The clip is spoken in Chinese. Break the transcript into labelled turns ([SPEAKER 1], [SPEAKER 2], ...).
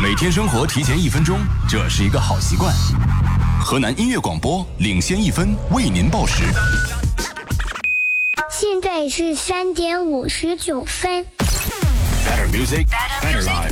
[SPEAKER 1] 每天生活提前1分钟，这是一个好习惯。河南音乐广播领先1分，为您报时。
[SPEAKER 2] 现在是3点59分。
[SPEAKER 1] Better music, better life.